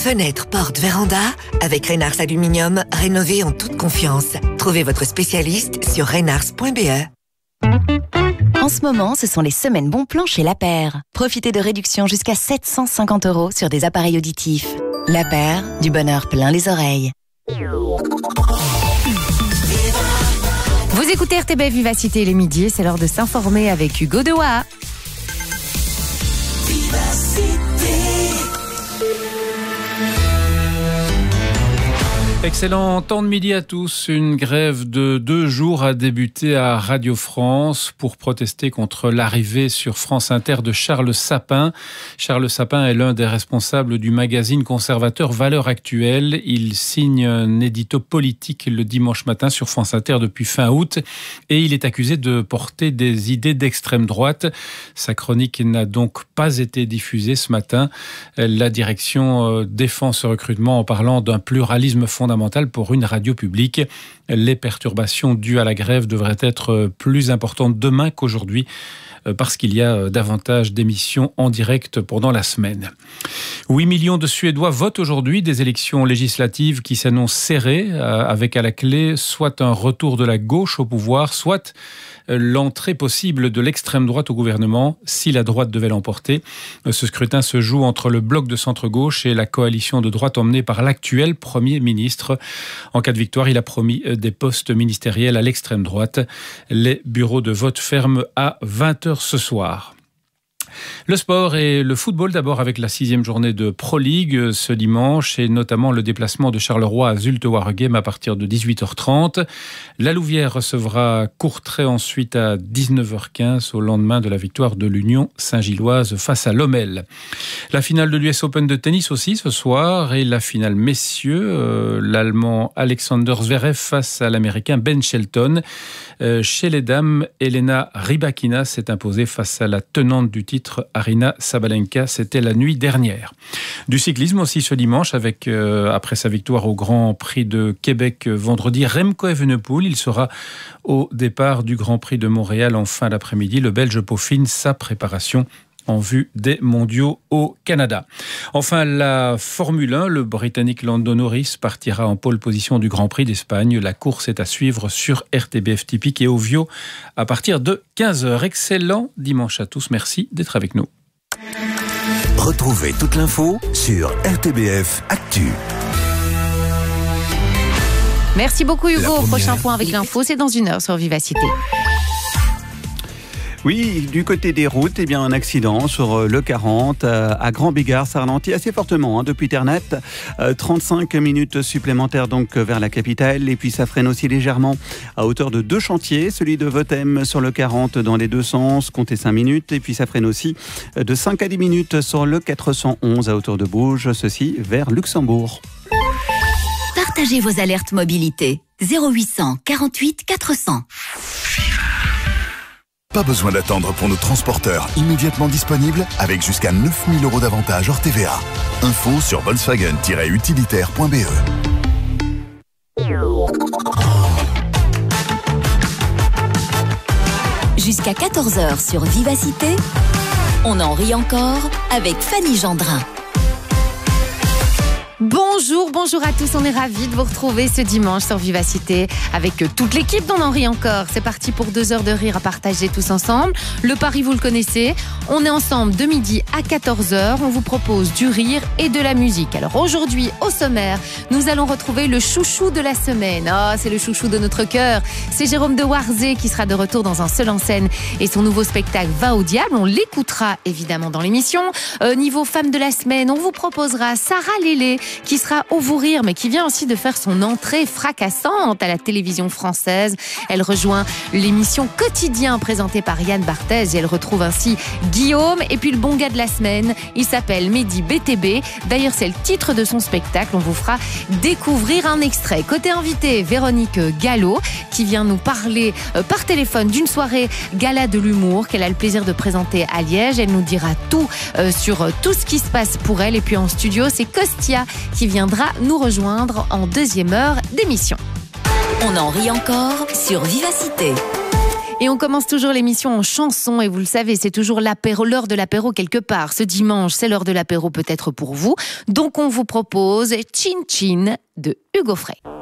Fenêtres, portes, vérandas, avec Reynars Aluminium, rénovez en toute confiance. Trouvez votre spécialiste sur reynars.be. En ce moment, ce sont les semaines bons plans chez La Paire. Profitez de réductions jusqu'à 750 € sur des appareils auditifs. La Paire, du bonheur plein les oreilles. Vous écoutez RTBF Vivacité les midis, c'est l'heure de s'informer avec Hugo Dewa. Excellent temps de midi à tous. Une grève de 2 jours a débuté à Radio France pour protester contre l'arrivée sur France Inter de Charles Sapin. Charles Sapin est l'un des responsables du magazine conservateur Valeurs Actuelles. Il signe un édito politique le dimanche matin sur France Inter depuis fin août et il est accusé de porter des idées d'extrême droite. Sa chronique n'a donc pas été diffusée ce matin. La direction défend ce recrutement en parlant d'un pluralisme fondamental pour une radio publique. Les perturbations dues à la grève devraient être plus importantes demain qu'aujourd'hui parce qu'il y a davantage d'émissions en direct pendant la semaine. 8 millions de Suédois votent aujourd'hui des élections législatives qui s'annoncent serrées, avec à la clé soit un retour de la gauche au pouvoir, soit l'entrée possible de l'extrême droite au gouvernement si la droite devait l'emporter. Ce scrutin se joue entre le bloc de centre-gauche et la coalition de droite emmenée par l'actuel Premier ministre. En cas de victoire, il a promis des postes ministériels à l'extrême droite. Les bureaux de vote ferment à 20h ce soir. Le sport et le football d'abord avec la 6e journée de Pro League ce dimanche et notamment le déplacement de Charleroi à Zulte Waregem à partir de 18h30. La Louvière recevra Courtrai ensuite à 19h15 au lendemain de la victoire de l'Union Saint-Gilloise face à Lommel. La finale de l'US Open de tennis aussi ce soir et la finale messieurs, l'Allemand Alexander Zverev face à l'Américain Ben Shelton. Chez les dames, Elena Rybakina s'est imposée face à la tenante du titre Aryna Sabalenka, c'était la nuit dernière. Du cyclisme aussi ce dimanche avec, après sa victoire au Grand Prix de Québec vendredi, Remco Evenepoel. Il sera au départ du Grand Prix de Montréal en fin d'après-midi. Le Belge peaufine sa préparation en vue des mondiaux au Canada. Enfin, la Formule 1, le Britannique Lando Norris partira en pole position du Grand Prix d'Espagne. La course est à suivre sur RTBF Typique et Ovio à partir de 15h. Excellent dimanche à tous. Merci d'être avec nous. Retrouvez toute l'info sur RTBF Actu. Merci beaucoup Hugo. Prochain point avec l'info, c'est dans 1 heure sur Vivacité. Oui, du côté des routes, un accident sur le 40 à Grand-Bigard, ça ralentit assez fortement depuis Ternat. 35 minutes supplémentaires donc vers la capitale et puis ça freine aussi légèrement à hauteur de 2 chantiers, celui de Votem sur le 40 dans les 2 sens, comptez 5 minutes et puis ça freine aussi de 5 à 10 minutes sur le 411 à hauteur de Bouge, ceci vers Luxembourg. Partagez vos alertes mobilité 0800 48 400. Pas besoin d'attendre pour nos transporteurs immédiatement disponibles avec jusqu'à 9 000 € d'avantages hors TVA. Info sur volkswagen-utilitaire.be. Jusqu'à 14h sur Vivacité, on en rit encore avec Fanny Gendrin. Bonjour à tous, on est ravis de vous retrouver ce dimanche sur Vivacité avec toute l'équipe d'On en rit encore. C'est parti pour 2 heures de rire à partager tous ensemble. Le pari, vous le connaissez, on est ensemble de midi à 14h. On vous propose du rire et de la musique. Alors aujourd'hui, au sommaire, nous allons retrouver le chouchou de la semaine. Oh, c'est le chouchou de notre cœur. C'est Jérôme de Warzé qui sera de retour dans un seul en scène et son nouveau spectacle Va au diable. On l'écoutera évidemment dans l'émission. Niveau femme de la semaine, on vous proposera Sarah Lélé qui sera au vous rire, mais qui vient aussi de faire son entrée fracassante à la télévision française. Elle rejoint l'émission Quotidien présentée par Yann Barthès et elle retrouve ainsi Guillaume. Et puis le bon gars de la semaine, il s'appelle Mehdi BTB. D'ailleurs, c'est le titre de son spectacle. On vous fera découvrir un extrait. Côté invité, Véronique Gallo, qui vient nous parler par téléphone d'une soirée gala de l'humour qu'elle a le plaisir de présenter à Liège. Elle nous dira tout sur tout ce qui se passe pour elle. Et puis en studio, c'est Costia qui viendra nous rejoindre en 2e heure d'émission. On en rit encore sur Vivacité. Et on commence toujours l'émission en chanson et vous le savez, c'est toujours l'heure de l'apéro quelque part. Ce dimanche, c'est l'heure de l'apéro peut-être pour vous. Donc on vous propose Chin Chin de Hugo Frey.